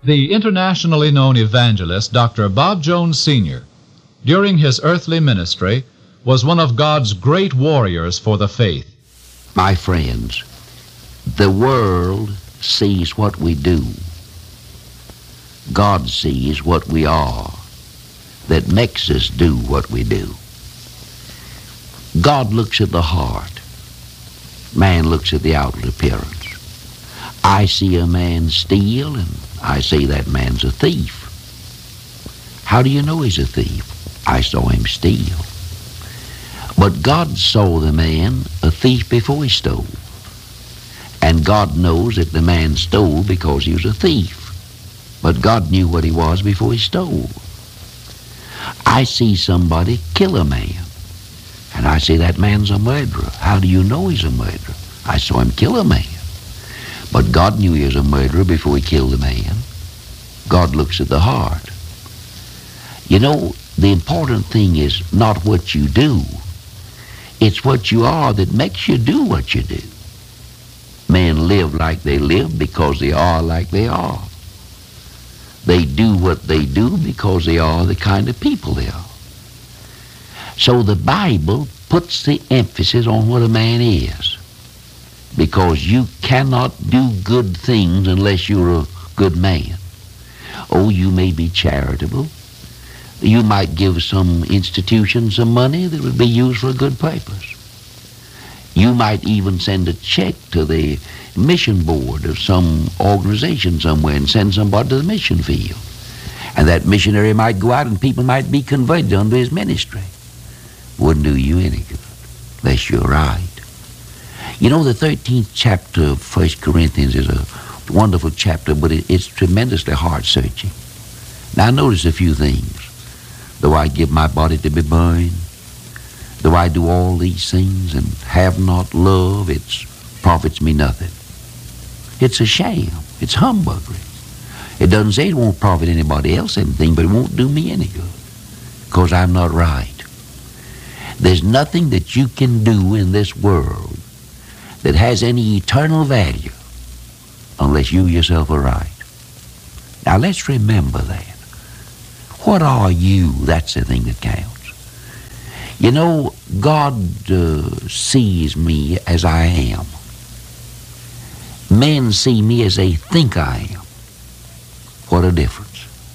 The internationally known evangelist Dr. Bob Jones Sr., during his earthly ministry, was one of God's great warriors for the faith. My friends, the world sees what we do. God sees what we are that makes us do what we do. God looks at the heart. Man looks at the outward appearance. I see a man steal, and I say that man's a thief. How do you know he's a thief? I saw him steal. But God saw the man a thief before he stole. And God knows that the man stole because he was a thief. But God knew what he was before he stole. I see somebody kill a man, and I say that man's a murderer. How do you know he's a murderer? I saw him kill a man. But God knew he was a murderer before he killed the man. God looks at the heart. You know, the important thing is not what you do. It's what you are that makes you do what you do. Men live like they live because they are like they are. They do what they do because they are the kind of people they are. So the Bible puts the emphasis on what a man is, because you cannot do good things unless you're a good man. Oh, you may be charitable. You might give some institution some money that would be used for a good purpose. You might even send a check to the mission board of some organization somewhere and send somebody to the mission field. And that missionary might go out and people might be converted under his ministry. Wouldn't do you any good, unless you're right. You know, the 13th chapter of 1 Corinthians is a wonderful chapter, but it's tremendously heart-searching. Now, notice a few things. Though I give my body to be burned, though I do all these things and have not love, it profits me nothing. It's a sham. It's humbuggery. It doesn't say it won't profit anybody else anything, but it won't do me any good, because I'm not right. There's nothing that you can do in this world that has any eternal value unless you yourself are right. Now let's remember that. What are you? That's the thing that counts. You know, God sees me as I am. Men see me as they think I am. What a difference.